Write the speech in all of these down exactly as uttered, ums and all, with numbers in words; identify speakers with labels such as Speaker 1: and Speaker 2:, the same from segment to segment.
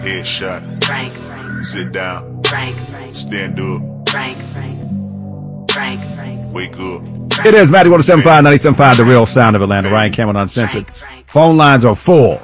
Speaker 1: Headshot.
Speaker 2: Frank, Frank.
Speaker 1: Sit down.
Speaker 2: Frank, Frank.
Speaker 1: Stand up.
Speaker 2: Frank, Frank. Frank, Frank.
Speaker 1: Wake up.
Speaker 3: It is Magic one oh seven five, nine seven five, the real sound of Atlanta. Ryan Cameron Uncensored. Phone lines are full.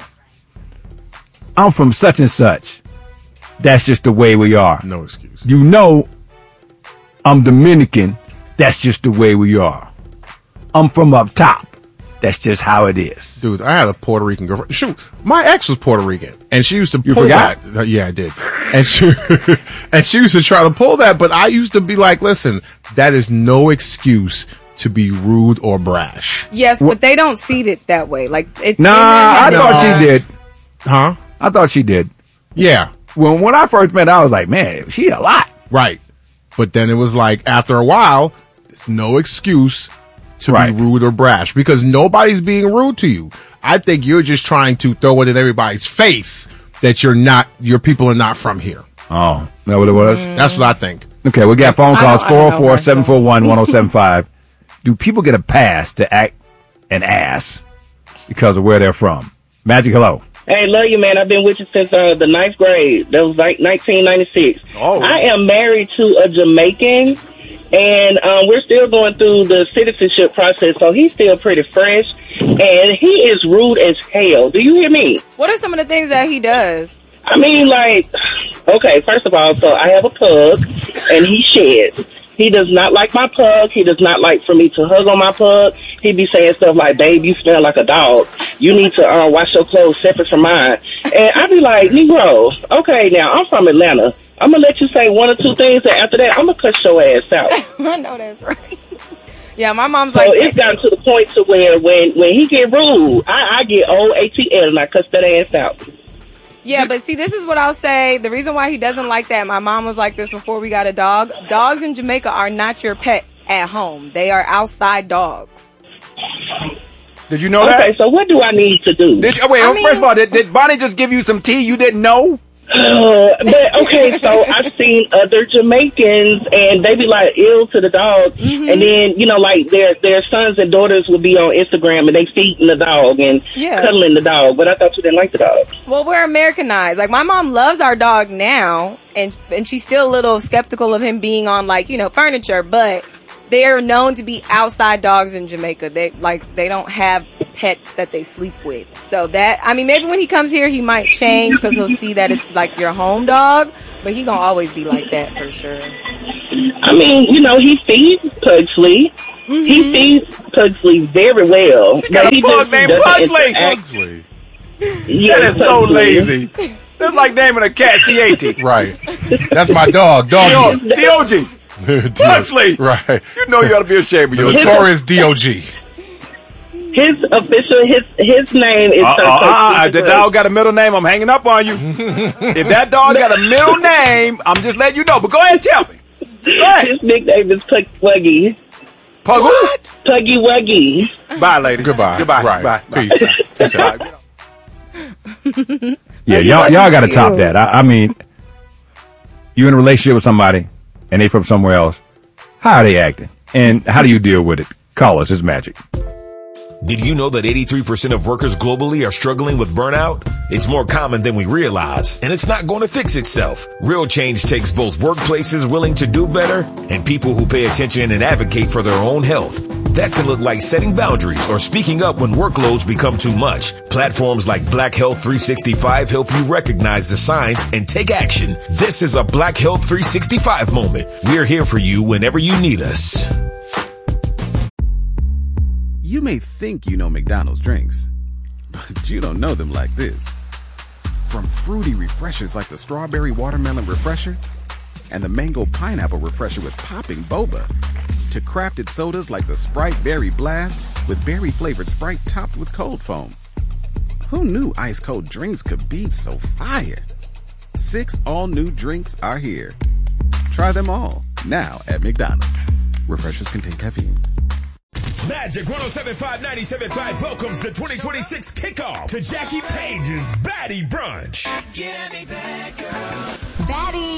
Speaker 3: I'm from such and such. That's just the way we are.
Speaker 4: No excuse.
Speaker 3: You know, I'm Dominican. That's just the way we are. I'm from up top. That's just how it is.
Speaker 4: Dude, I had a Puerto Rican girlfriend. Shoot, my ex was Puerto Rican, and she used to
Speaker 3: You
Speaker 4: pull
Speaker 3: forgot?
Speaker 4: that. Uh, yeah, I did. And she, and she used to try to pull that, but I used to be like, listen, that is no excuse to be rude or brash.
Speaker 5: Yes, but they don't see it that way. Like it's
Speaker 3: Nah, I
Speaker 4: No.
Speaker 3: thought she did.
Speaker 4: Huh?
Speaker 3: I thought she did.
Speaker 4: Yeah.
Speaker 3: When when I first met her, I was like, man, she a lot.
Speaker 4: Right. But then it was like, after a while, it's no excuse to
Speaker 3: Right.
Speaker 4: be rude or brash because nobody's being rude to you. I think you're just trying to throw it in everybody's face that you're not, your people are not from here.
Speaker 3: Oh, is that what it was?
Speaker 4: That's what I think.
Speaker 3: Okay, we got phone
Speaker 5: I
Speaker 3: calls
Speaker 5: don't- I don't
Speaker 3: four
Speaker 5: know
Speaker 3: oh four, seven four one, one oh
Speaker 5: myself.
Speaker 3: seven five. Do people get a pass to act an ass because of where they're from? Magic, hello.
Speaker 6: Hey, love you, man. I've been with you since uh, the ninth grade. That was like nineteen ninety-six.
Speaker 3: Oh.
Speaker 6: I am married to a Jamaican, and um, we're still going through the citizenship process, so he's still pretty fresh, and he is rude as hell. Do you hear me?
Speaker 5: What are some of the things that he does?
Speaker 6: I mean, like, okay, first of all, so I have a pug, and he sheds. He does not like my pug. He does not like for me to hug on my pug. He be saying stuff like, babe, you smell like a dog. You need to uh, wash your clothes separate from mine. And I be like, Negro, okay, now, I'm from Atlanta. I'm going to let you say one or two things, and after that, I'm going to cuss your ass out.
Speaker 5: I know that's right. Yeah, my mom's
Speaker 6: So
Speaker 5: like
Speaker 6: it's
Speaker 5: that
Speaker 6: gotten
Speaker 5: too.
Speaker 6: to the point to where when, when he get rude, I, I get O A T L and I cuss that ass out.
Speaker 5: Yeah, but see, this is what I'll say. The reason why he doesn't like that, my mom was like this before we got a dog. Dogs in Jamaica are not your pet at home. They are outside dogs.
Speaker 3: Did you know
Speaker 6: Okay,
Speaker 3: that?
Speaker 6: so what do I need to do?
Speaker 3: Did, oh, wait,
Speaker 5: I
Speaker 3: oh,
Speaker 5: mean-
Speaker 3: first of all, did, did Bonnie just give you some tea you didn't know?
Speaker 6: Uh, but okay, so I've seen other Jamaicans, and they be like ill to the dog,
Speaker 5: Mm-hmm.
Speaker 6: and then you know, like their their sons and daughters will be on Instagram and they feeding the dog and
Speaker 5: Yeah.
Speaker 6: cuddling the dog. But I thought you didn't like the dog.
Speaker 5: Well, we're Americanized. Like, my mom loves our dog now, and and she's still a little skeptical of him being on, like, you know, furniture, but they are known to be outside dogs in Jamaica. They, like, they don't have pets that they sleep with. So that, I mean, maybe when he comes here, he might change because he'll see that it's, like, your home dog, but he gonna always be like that for sure.
Speaker 6: I mean, you know, he feeds Pugsley.
Speaker 5: Mm-hmm.
Speaker 6: He feeds Pugsley very well.
Speaker 3: She got
Speaker 6: but
Speaker 3: a
Speaker 6: he
Speaker 3: pug
Speaker 6: just
Speaker 3: named
Speaker 6: doesn't
Speaker 3: Pugsley.
Speaker 6: interact-
Speaker 4: Pugsley.
Speaker 6: Yeah,
Speaker 3: That is so
Speaker 6: Pugsley.
Speaker 3: lazy. That's like naming a cat C A T.
Speaker 4: Right. That's my dog. Dog.
Speaker 3: D O G. Pugsley.
Speaker 4: Right.
Speaker 3: You know you ought to be ashamed of
Speaker 4: The
Speaker 3: yourself.
Speaker 4: notorious D O G.
Speaker 6: His official, his his name is
Speaker 3: Uh,
Speaker 6: Sir
Speaker 3: uh, uh,
Speaker 6: Pugsley.
Speaker 3: if the dog got a middle name, I'm hanging up on you. If that dog got a middle name, I'm just letting you know. But go ahead and tell me. Go ahead.
Speaker 6: His nickname is Pug Wuggy.
Speaker 3: Pug what?
Speaker 6: Puggy Wuggy.
Speaker 3: Bye, lady.
Speaker 4: Goodbye.
Speaker 3: Goodbye.
Speaker 4: Right.
Speaker 3: Bye.
Speaker 4: Peace. Peace out.
Speaker 3: Yeah, y'all, y'all got to top that. I, I mean, you in a relationship with somebody, and they from somewhere else. How are they acting? And how do you deal with it? Call us. It's Magic.
Speaker 7: Did you know that eighty-three percent of workers globally are struggling with burnout? It's more common than we realize, and it's not going to fix itself. Real change takes both workplaces willing to do better and people who pay attention and advocate for their own health. That can look like setting boundaries or speaking up when workloads become too much. Platforms like Black Health three sixty-five help you recognize the signs and take action. This is a Black Health three sixty-five moment. We're here for you whenever you need us.
Speaker 8: You may think you know McDonald's drinks, but you don't know them like this. From fruity refreshers like the Strawberry Watermelon Refresher and the Mango Pineapple Refresher with popping boba, to crafted sodas like the Sprite Berry Blast with berry-flavored Sprite topped with cold foam. Who knew ice-cold drinks could be so fire? Six all-new drinks are here. Try them all, now at McDonald's. Refreshers contain caffeine.
Speaker 7: Magic one oh seven point five, ninety-seven point five welcomes the twenty twenty-six kickoff to Jackie Page's Baddie Brunch.
Speaker 9: Baddies, get ready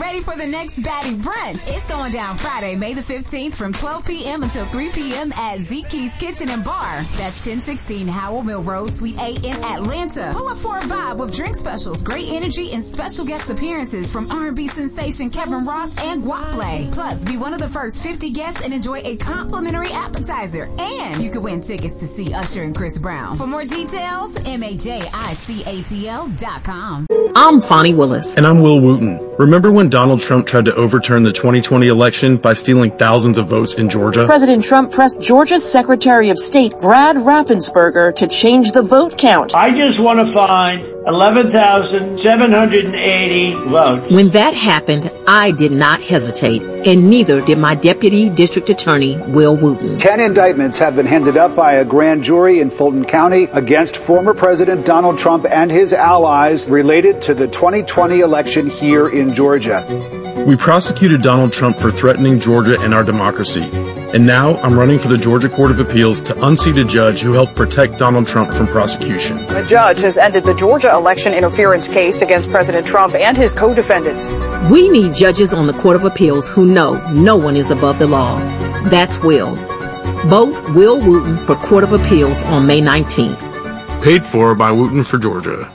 Speaker 9: ready for the next Batty Brunch. It's going down Friday, May the fifteenth from twelve p.m. until three p.m. at Zeke's Kitchen and Bar. That's ten sixteen Howell Mill Road, Suite A in Atlanta. Pull up for a vibe with drink specials, great energy, and special guest appearances from R and B sensation Kevin Ross and Guaplay. Plus, be one of the first fifty guests and enjoy a complimentary appetizer. And you could win tickets to see Usher and Chris Brown. For more details, M A J I C A T L dot com.
Speaker 10: I'm Fonnie Willis.
Speaker 11: And I'm Will Wooten. Remember when Donald Trump tried to overturn the twenty twenty election by stealing thousands of votes in Georgia?
Speaker 10: President Trump pressed Georgia's Secretary of State, Brad Raffensperger, to change the vote count.
Speaker 12: I just want to find eleven thousand seven hundred eighty votes.
Speaker 10: When that happened, I did not hesitate, and neither did my Deputy District Attorney, Will Wooten.
Speaker 13: Ten indictments have been handed up by a grand jury in Fulton County against former President Donald Trump and his allies related to the twenty twenty election here in Georgia.
Speaker 11: We prosecuted Donald Trump for threatening Georgia and our democracy. And now I'm running for the Georgia Court of Appeals to unseat a judge who helped protect Donald Trump from prosecution.
Speaker 14: The judge has ended the Georgia election interference case against President Trump and his co-defendants.
Speaker 10: We need judges on the Court of Appeals who know no one is above the law. That's Will. Vote Will Wooten for Court of Appeals on May nineteenth.
Speaker 11: Paid for by Wooten for Georgia.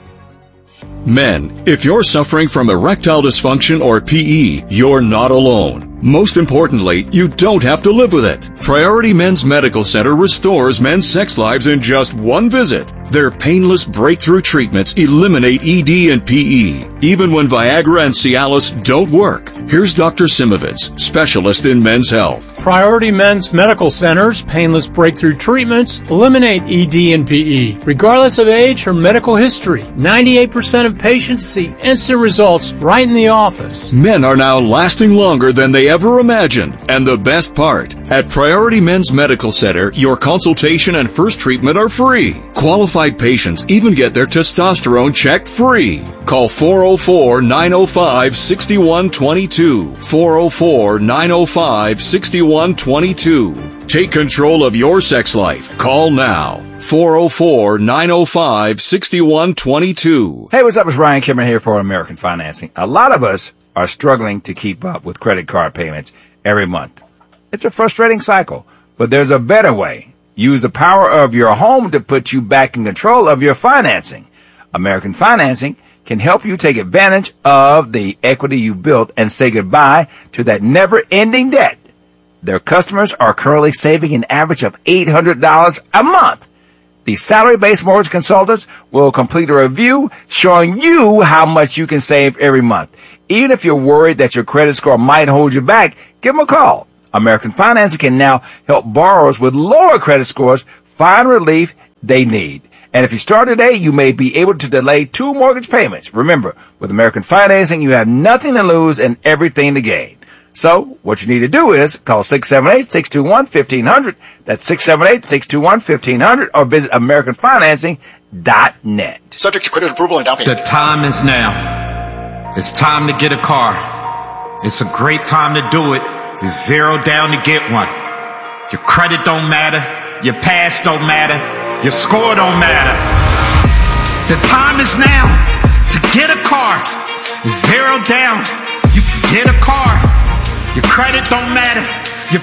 Speaker 15: Men, if you're suffering from erectile dysfunction or P E, you're not alone. Most importantly, you don't have to live with it. Priority Men's Medical Center restores men's sex lives in just one visit. Their painless breakthrough treatments eliminate E D and P E, even when Viagra and Cialis don't work. Here's Doctor Simovitz, specialist in men's health.
Speaker 16: Priority Men's Medical Center's painless breakthrough treatments eliminate E D and P E, regardless of age or medical history. ninety-eight percent of patients see instant results right in the office.
Speaker 15: Men are now lasting longer than they ever imagined. And the best part, at Priority Men's Medical Center, your consultation and first treatment are free. Qualified patients even get their testosterone checked free. Call four oh four, nine oh five, six one two two. four oh four, nine oh five, six one two two. Take control of your sex life. Call now. four oh four, nine oh five, six one two two.
Speaker 3: Hey, what's up? It's Ryan Kimmer here for American Financing. A lot of us are struggling to keep up with credit card payments every month. It's a frustrating cycle, but there's a better way. Use the power of your home to put you back in control of your financing. American Financing can help you take advantage of the equity you built and say goodbye to that never-ending debt. Their customers are currently saving an average of eight hundred dollars a month. The salary-based mortgage consultants will complete a review showing you how much you can save every month. Even if you're worried that your credit score might hold you back, give them a call. American Financing can now help borrowers with lower credit scores find relief they need. And if you start today, you may be able to delay two mortgage payments. Remember, with American Financing, you have nothing to lose and everything to gain. So, what you need to do is call six seven eight, six two one, one five zero zero. That's six seven eight, six two one, one five zero zero, or visit American Financing dot net.
Speaker 17: Subject to credit approval and down payment.
Speaker 18: The time is now. It's time to get a car. It's a great time to do it. It's zero down to get one. Your credit don't matter. Your past don't matter. Your score don't matter. The time is now to get a car. It's zero down. You can get a car. Your credit don't matter.